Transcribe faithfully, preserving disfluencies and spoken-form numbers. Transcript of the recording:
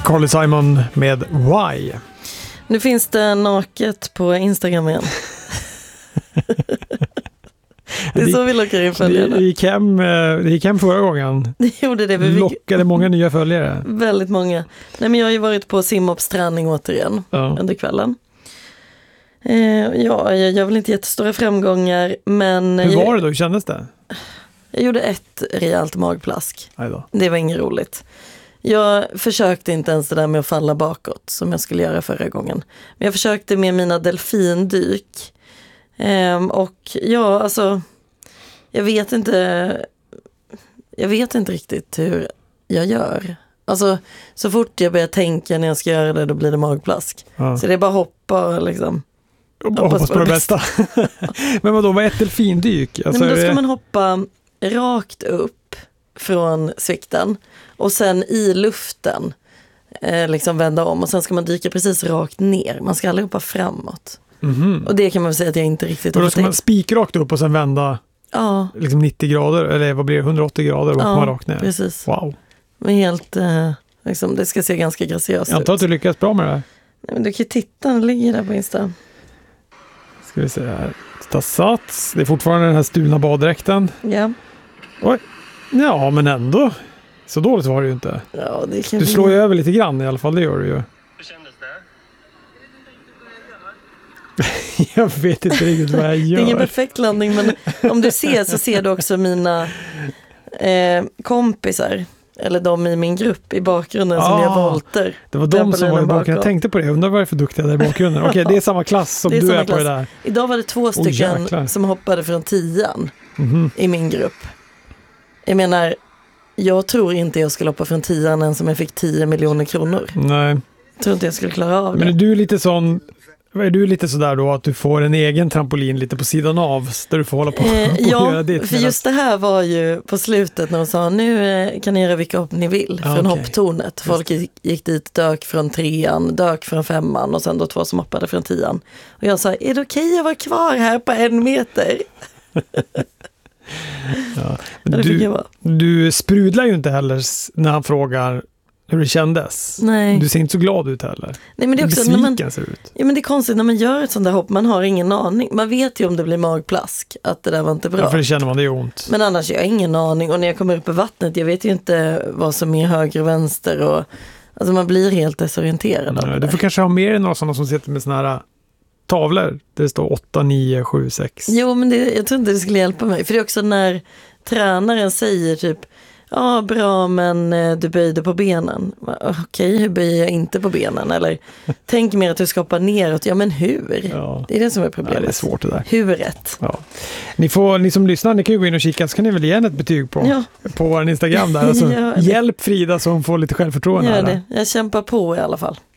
Carly Simon med Why. Nu finns det naket på Instagram igen. Det är så vi lockar in följarna. Det gick hem, det gick hem förra gången. Det gjorde det. Vi lockade många nya följare. Väldigt många. Nej, men jag har ju varit på simhoppsträning återigen ja. under kvällen. Eh, ja, jag gör väl inte jättestora framgångar, men... Hur var det då? Hur kändes det? Jag gjorde ett rejält magplask. Det var inget roligt. Jag försökte inte ens det där med att falla bakåt som jag skulle göra förra gången. Men jag försökte med mina delfindyk. Ehm, och ja, alltså jag vet inte jag vet inte riktigt hur jag gör. Alltså så fort jag börjar tänka när jag ska göra det, då blir det magplask. Ja. Så det är bara hoppa liksom. Hoppas, hoppas på det bästa. Men vadå, vad är ett delfindyk? Alltså, Nej, men då ska det... man hoppa rakt upp från svikten och sen i luften eh, liksom vända om och sen ska man dyka precis rakt ner. Man ska aldrig hoppa framåt. Mm-hmm. Och det kan man väl säga att jag inte riktigt har tänkt. Då ska man spikrakt upp och sen vända ja. liksom nittio grader eller vad blir det, hundraåttio grader och ja, man rakt ner. Precis. Wow. Men helt eh, liksom, det ska se ganska graciöst ut. Jag antar att du lyckas bra med det här. Nej, men du kan ju titta, den ligger där på Insta. Ska vi se här. Det sats. Det är fortfarande den här stulna baddräkten. Ja. Oj. Ja, men ändå. Så dåligt var det ju inte. Ja, det kan du vi... slår ju över lite grann i alla fall, det gör du ju. Hur kändes det? Jag vet inte riktigt vad jag gör. Det är ingen perfekt landning, men om du ser så ser du också mina eh, kompisar. Eller de i min grupp i bakgrunden ah, som gör volter. Det var de som var i bakgrunden. Jag tänkte på det. Jag undrar varför duktiga där i bakgrunden. Okej, okay, det är samma klass som är du är klass. På det där. Idag var det två stycken oh, som hoppade från tian mm-hmm. i min grupp. Jag menar, jag tror inte jag skulle hoppa från tian än som jag fick tio miljoner kronor. Nej. Jag tror inte jag skulle klara av det. Men är du lite sån... Är du lite sådär då att du får en egen trampolin lite på sidan av där du får hålla på, eh, på ja, göra det? För just det här var ju på slutet när de sa nu eh, kan ni göra vilka hopp ni vill från ah, okay. hopptornet. Folk gick, gick dit, dök från trean, dök från femman och sen då två som hoppade från tian. Och jag sa, är det okej okay att vara kvar här på en meter? ja. Men du, du sprudlar ju inte heller när han frågar hur det kändes. Nej. Du ser inte så glad ut heller. Nej, men det är också besviken när man, ser ut. Ja, men det är konstigt när man gör ett sånt där hopp. Man har ingen aning. Man vet ju om det blir magplask att det där var inte bra. Ja, för det känner man, det är ont. Men annars jag har ingen aning. Och när jag kommer upp i vattnet, jag vet ju inte vad som är höger och vänster. Och, alltså man blir helt desorienterad. Nej, du får kanske ha med dig några sådana som sitter med såna här tavlor. Där det står åtta, nio, sju, sex. Jo, men det, jag tror inte det skulle hjälpa mig. För det är också när tränaren säger typ ja, bra, men eh, du böjde på benen. Okej, okay, hur böjer jag inte på benen? Eller tänk mer att du ska hoppa neråt. Ja, men hur? Ja. Det är det som är problemet. Ja, det är svårt det där. Huret. Ja. Ni, får, ni som lyssnar, ni kan ju gå in och kika så kan ni väl ge ett betyg på, ja. på vår Instagram där. Alltså, hjälp Frida så hon får lite självförtroende. Gör det. Jag kämpar på i alla fall.